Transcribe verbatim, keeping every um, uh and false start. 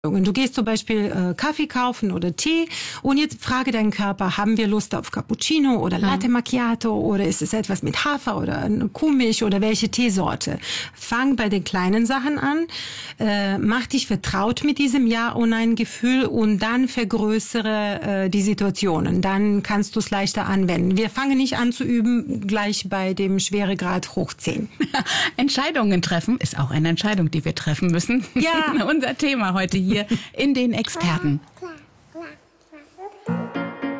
Du gehst zum Beispiel äh, Kaffee kaufen oder Tee und jetzt frage deinen Körper, haben wir Lust auf Cappuccino oder Latte Macchiato oder ist es etwas mit Hafer oder eine Kuhmilch oder welche Teesorte? Fang bei den kleinen Sachen an, äh, mach dich vertraut mit diesem Ja- und Nein-Gefühl und dann vergrößere äh, die Situationen. Dann kannst du es leichter anwenden. Wir fangen nicht an zu üben, gleich bei dem Schweregrad hoch zehn. Entscheidungen treffen ist auch eine Entscheidung, die wir treffen müssen. Ja. Unser Thema heute hier in den Experten.